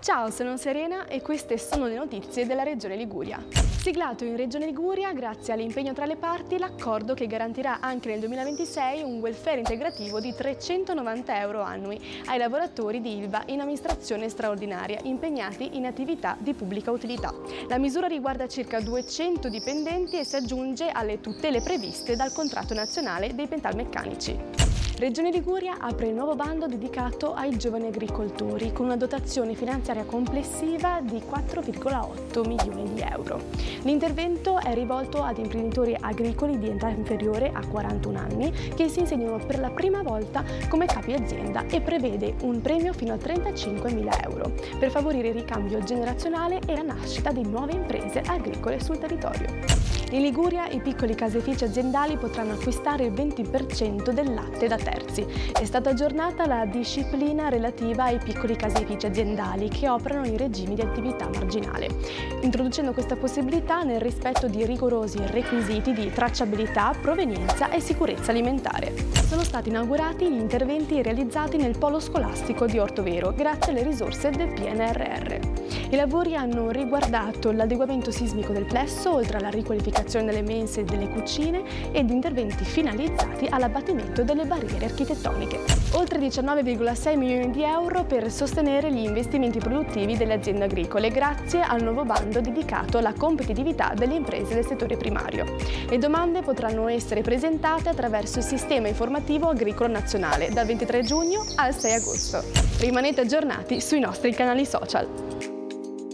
Ciao, sono Serena e queste sono le notizie della Regione Liguria. Siglato in Regione Liguria, grazie all'impegno tra le parti, l'accordo che garantirà anche nel 2026 un welfare integrativo di 390 euro annui ai lavoratori di Ilva in amministrazione straordinaria impegnati in attività di pubblica utilità. La misura riguarda circa 200 dipendenti e si aggiunge alle tutele previste dal contratto nazionale dei pentalmeccanici. Regione Liguria apre il nuovo bando dedicato ai giovani agricoltori con una dotazione finanziaria complessiva di 4,8 milioni di euro. L'intervento è rivolto ad imprenditori agricoli di età inferiore a 41 anni che si insegnano per la prima volta come capi azienda e prevede un premio fino a 35.000 euro per favorire il ricambio generazionale e la nascita di nuove imprese agricole sul territorio. In Liguria i piccoli caseifici aziendali potranno acquistare il 20% del latte da terzi. È stata aggiornata la disciplina relativa ai piccoli caseifici aziendali che operano in regimi di attività marginale, introducendo questa possibilità nel rispetto di rigorosi requisiti di tracciabilità, provenienza e sicurezza alimentare. Sono stati inaugurati gli interventi realizzati nel polo scolastico di Ortovero grazie alle risorse del PNRR. I lavori hanno riguardato l'adeguamento sismico del plesso, oltre alla riqualificazione delle mense e delle cucine ed interventi finalizzati all'abbattimento delle barriere architettoniche. Oltre 19,6 milioni di euro per sostenere gli investimenti produttivi delle aziende agricole grazie al nuovo bando dedicato alla competitività delle imprese del settore primario. Le domande potranno essere presentate attraverso il Sistema Informativo Agricolo Nazionale dal 23 giugno al 6 agosto. Rimanete aggiornati sui nostri canali social.